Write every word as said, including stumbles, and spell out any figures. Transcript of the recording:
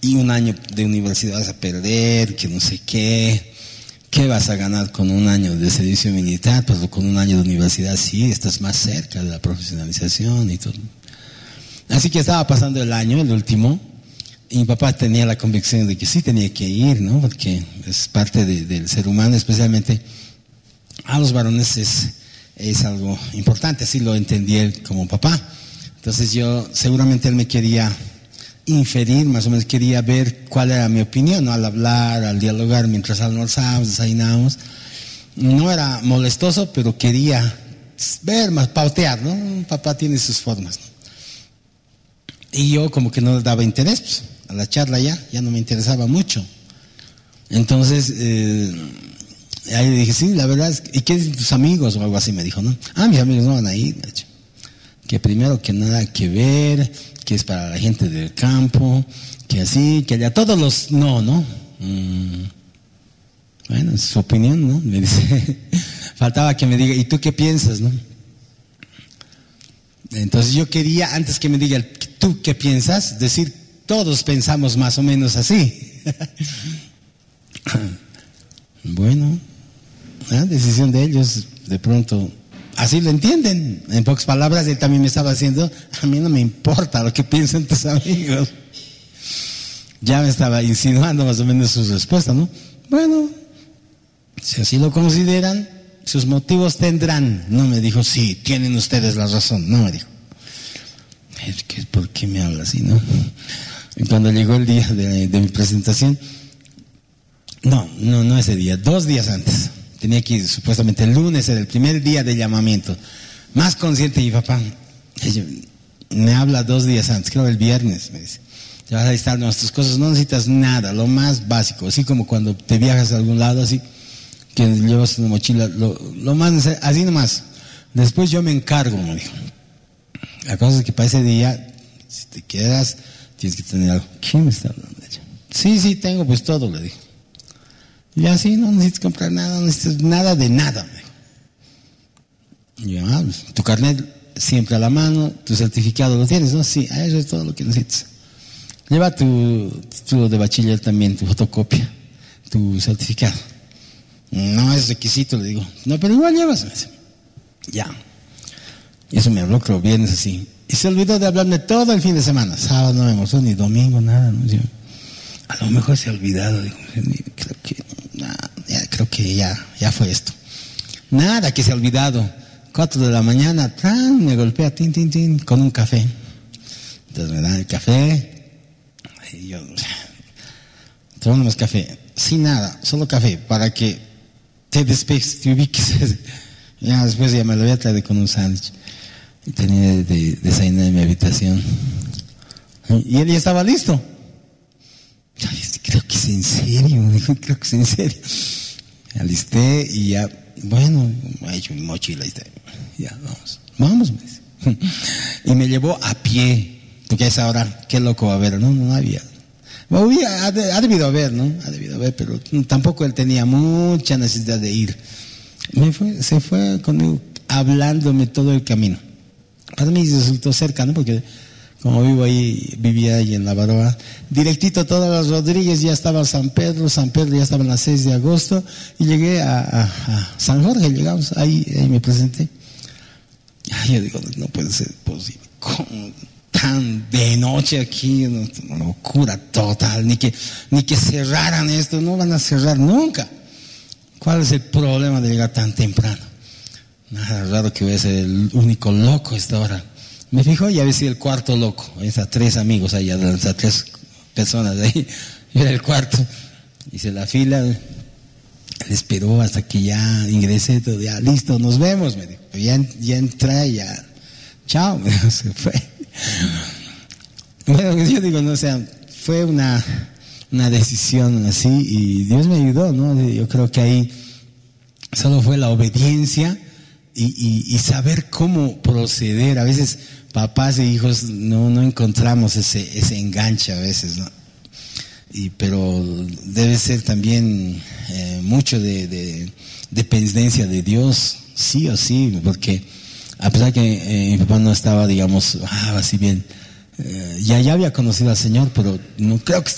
y un año de universidad vas a perder, que no sé qué, ¿qué vas a ganar con un año de servicio militar? Pues con un año de universidad sí, estás más cerca de la profesionalización y todo. Así que estaba pasando el año, el último, y mi papá tenía la convicción de que sí tenía que ir, ¿no? Porque es parte de, del ser humano, especialmente a los varones es, es algo importante, así lo entendí él como papá. Entonces yo, seguramente él me quería inferir, más o menos quería ver cuál era mi opinión, ¿no? Al hablar, al dialogar, mientras almorzábamos, desayunábamos. No era molestoso, pero quería ver, más pautear, ¿no? Papá tiene sus formas, ¿no? Y yo como que no le daba interés, pues, a la charla ya, ya no me interesaba mucho. Entonces, eh, ahí le dije, sí, la verdad es, ¿y qué dicen tus amigos? O algo así me dijo, ¿no? Ah, mis amigos no van a ir, que primero que nada que ver, que es para la gente del campo, que así, que allá, todos los no, ¿no? Mm, bueno, es su opinión, ¿no? Me dice, faltaba que me diga, ¿y tú qué piensas, no? Entonces yo quería, antes que me diga, ¿tú qué piensas? Decir, todos pensamos más o menos así. Bueno, ¿eh? Decisión de ellos, de pronto, así lo entienden. En pocas palabras, él también me estaba haciendo, a mí no me importa lo que piensen tus amigos. Ya me estaba insinuando más o menos sus respuestas, ¿no? Bueno, si así lo consideran, sus motivos tendrán. No me dijo, sí, tienen ustedes la razón. No me dijo. ¿Por qué me habla así, no? Y cuando llegó el día de, de mi presentación, no, no, no ese día, dos días antes. Tenía que ir, supuestamente el lunes era el primer día de llamamiento. Más consciente mi papá. Ella me habla dos días antes, creo el viernes, me dice. Te vas a instalar nuestras cosas, no necesitas nada, lo más básico. Así como cuando te viajas a algún lado, así, que llevas una mochila, lo, lo más, así nomás. Después yo me encargo, me dijo. La cosa es que para ese día, si te quedas, tienes que tener algo. ¿Quién me está hablando de ella? Sí, sí, tengo pues todo, le dijo. Y así, no necesitas comprar nada, no necesitas nada de nada, me dijo. Y yo, ah, pues, tu carnet siempre a la mano, tu certificado lo tienes, ¿no? Sí, eso es todo lo que necesitas. Lleva tu título de bachiller también, tu fotocopia, tu certificado. No es requisito, le digo. No, pero igual llevas. Ya. Y eso me habló, creo, viernes así. Y se olvidó de hablarme todo el fin de semana. Sábado no me mostró, ni domingo, nada. ¿No? Yo, a lo mejor se ha olvidado. Digo, creo que, nah, ya, creo que ya, ya fue esto. Nada que se ha olvidado. Cuatro de la mañana, ¡tran! Me golpea, tin, tin, tin, con un café. Entonces me dan el café. Y yo, tomamos café. Sin nada, solo café, para que te despejes, te ubiques. Ya después ya me lo voy a traer con un sándwich. Y tenía de, de desayunar en mi habitación. Y él ya estaba listo. Ay, creo que es en serio, creo que es en serio. Me alisté y ya, bueno, he hecho mi mochila y está. Ya, vamos, vamos, me dice. Y me llevó a pie, porque a esa hora, qué loco va a haber, no, no había. Había, ha, de, ha debido haber, ¿no? Ha debido haber, pero tampoco él tenía mucha necesidad de ir. Me fue, se fue conmigo hablándome todo el camino. Para mí resultó cerca, ¿no? Porque como vivo ahí, vivía ahí en La Baroa, directito todas las Rodríguez, ya estaba San Pedro, San Pedro ya estaba en la seis de agosto, y llegué a, a, a San Jorge, llegamos, ahí, ahí me presenté. Ay, yo digo, no puede ser posible, ¿cómo tan de noche aquí? No, una locura total, ni que, ni que cerraran esto, no van a cerrar nunca. ¿Cuál es el problema de llegar tan temprano? Nada raro que voy a ser el único loco a esta hora. Me fijo y había sido el cuarto loco. Hay a tres amigos ahí, a tres personas ahí. Yo era el cuarto. Hice la fila, le esperó hasta que ya ingresé, todo, ya listo, nos vemos, me dijo. Ya, ya entré, ya, chao, me dijo, se fue. Bueno, yo digo, no, o sea, fue una, una decisión así y Dios me ayudó, ¿no? Yo creo que ahí solo fue la obediencia y, y, y saber cómo proceder. A veces papás e hijos no, no encontramos ese, ese enganche a veces, ¿no? Y, pero debe ser también eh, mucho de, de dependencia de Dios, sí o sí, porque a pesar que eh, mi papá no estaba, digamos, ah, así bien, eh, ya, ya había conocido al Señor, pero no creo que